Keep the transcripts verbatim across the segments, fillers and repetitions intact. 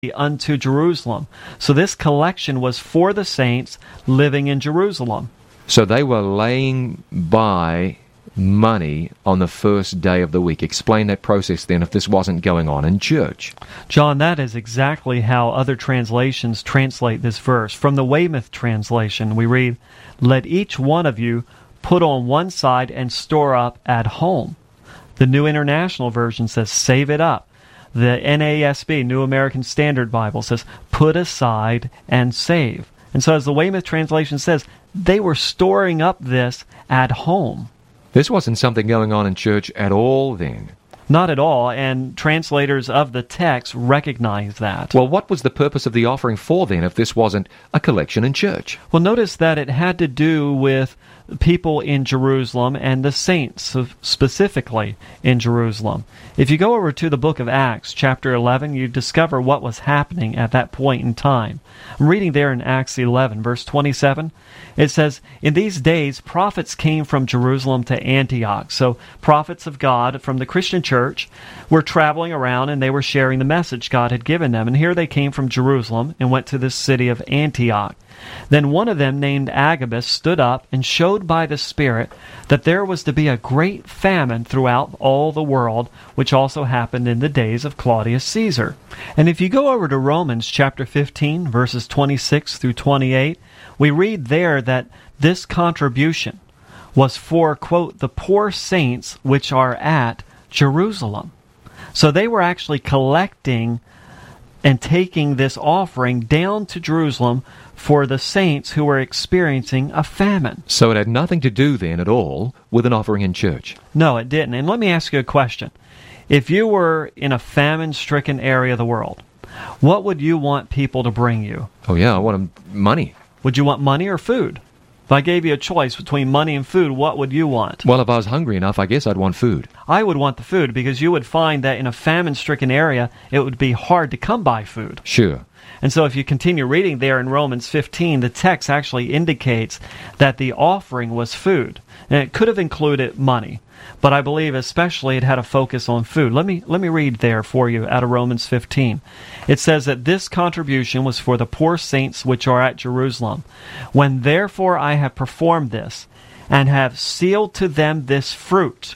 unto Jerusalem. So this collection was for the saints living in Jerusalem. So they were laying by money on the first day of the week. Explain that process then if this wasn't going on in church. John, that is exactly how other translations translate this verse. From the Weymouth translation, we read, "Let each one of you put on one side and store up at home." The New International Version says, "Save it up." The N A S B, New American Standard Bible, says, "Put aside and save." And so as the Weymouth translation says, they were storing up this at home. This wasn't something going on in church at all then. Not at all, and translators of the text recognize that. Well, what was the purpose of the offering for then if this wasn't a collection in church? Well, notice that it had to do with people in Jerusalem and the saints specifically in Jerusalem. If you go over to the book of Acts, chapter eleven, you discover what was happening at that point in time. I'm reading there in Acts eleven, verse twenty-seven. It says, "In these days prophets came from Jerusalem to Antioch." So prophets of God from the Christian church were traveling around and they were sharing the message God had given them. And here they came from Jerusalem and went to this city of Antioch. Then one of them, named Agabus, stood up and showed by the Spirit that there was to be a great famine throughout all the world, which also happened in the days of Claudius Caesar. And if you go over to Romans chapter fifteen, verses twenty-six through twenty-eight, we read there that this contribution was for, quote, "the poor saints which are at Jerusalem." So they were actually collecting and taking this offering down to Jerusalem for the saints who were experiencing a famine. So it had nothing to do then at all with an offering in church. No, it didn't. And let me ask you a question. If you were in a famine-stricken area of the world, what would you want people to bring you? Oh yeah, I want 'em money. Would you want money or food? If I gave you a choice between money and food, what would you want? Well, if I was hungry enough, I guess I'd want food. I would want the food because you would find that in a famine-stricken area, it would be hard to come by food. Sure. And so if you continue reading there in Romans fifteen, the text actually indicates that the offering was food. And it could have included money, but I believe especially it had a focus on food. Let me let me read there for you out of Romans fifteen. It says that this contribution was for the poor saints which are at Jerusalem. "When therefore I have performed this, and have sealed to them this fruit,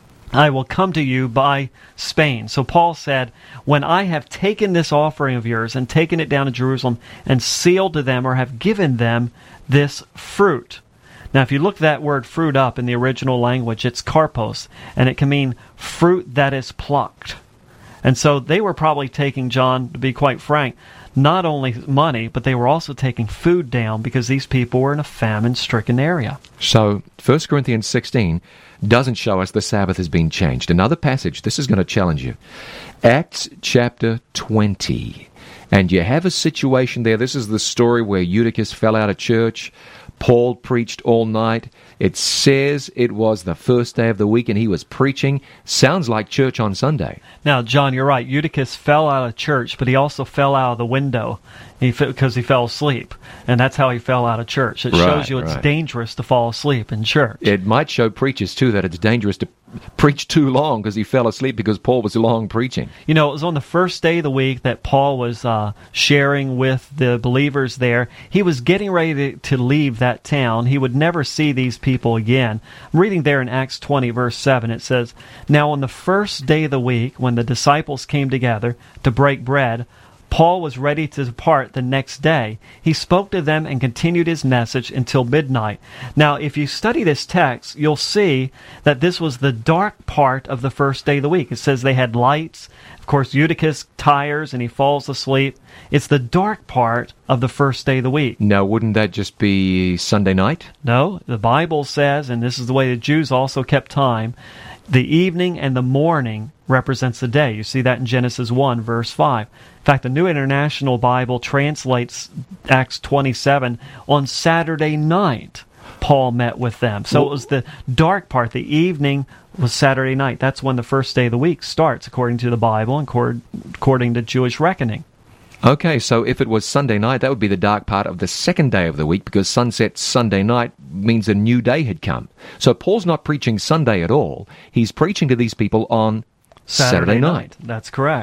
I will come to you by Spain." So Paul said, when I have taken this offering of yours and taken it down to Jerusalem and sealed to them or have given them this fruit. Now, if you look that word fruit up in the original language, it's karpos, and it can mean fruit that is plucked. And so they were probably taking, John, to be quite frank, not only money, but they were also taking food down because these people were in a famine-stricken area. So First Corinthians sixteen doesn't show us the Sabbath has been changed. Another passage, this is going to challenge you. Acts chapter twenty. And you have a situation there. This is the story where Eutychus fell out of church. Paul preached all night. It says it was the first day of the week and he was preaching. Sounds like church on Sunday. Now, John, you're right. Eutychus fell out of church, but he also fell out of the window he, because he fell asleep. And that's how he fell out of church. It Right, shows you it's right. dangerous to fall asleep in church. It might show preachers, too, that it's dangerous to preach too long because he fell asleep because Paul was long preaching. You know, it was on the first day of the week that Paul was uh, sharing with the believers there. He was getting ready to, to leave that town. He would never see these people again. I'm reading there in Acts twenty, verse seven, it says, "Now on the first day of the week, when the disciples came together to break bread, Paul was ready to depart the next day. He spoke to them and continued his message until midnight." Now, if you study this text, you'll see that this was the dark part of the first day of the week. It says they had lights. Of course, Eutychus tires and he falls asleep. It's the dark part of the first day of the week. Now, wouldn't that just be Sunday night? No, the Bible says, and this is the way the Jews also kept time, the evening and the morning represents the day. You see that in Genesis one, verse five. In fact, the New International Bible translates Acts twenty-seven on Saturday night. Paul met with them. So it was the dark part. The evening was Saturday night. That's when the first day of the week starts, according to the Bible and according to Jewish reckoning. Okay, so if it was Sunday night, that would be the dark part of the second day of the week because sunset Sunday night means a new day had come. So Paul's not preaching Sunday at all. He's preaching to these people on Saturday, Saturday night. night. That's correct.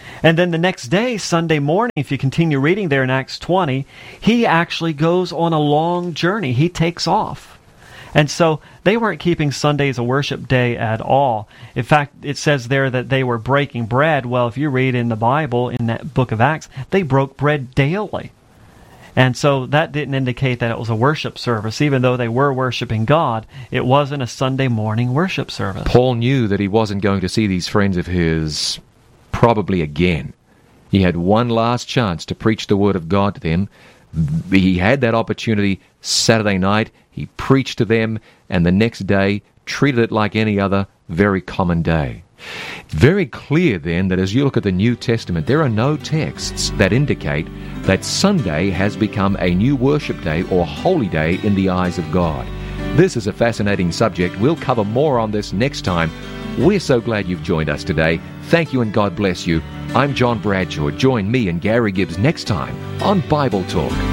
And then the next day, Sunday morning, if you continue reading there in Acts twenty, he actually goes on a long journey. He takes off. And so they weren't keeping Sunday as a worship day at all. In fact, it says there that they were breaking bread. Well, if you read in the Bible, in that book of Acts, they broke bread daily. And so that didn't indicate that it was a worship service. Even though they were worshiping God, it wasn't a Sunday morning worship service. Paul knew that he wasn't going to see these friends of his probably again. He had one last chance to preach the Word of God to them. He had that opportunity Saturday night. He preached to them, and the next day treated it like any other very common day. Very clear then that as you look at the New Testament, there are no texts that indicate that Sunday has become a new worship day or holy day in the eyes of God. This is a fascinating subject. We'll cover more on this next time. We're so glad you've joined us today. Thank you and God bless you. I'm John Bradshaw. Join me and Gary Gibbs next time on Bible Talk.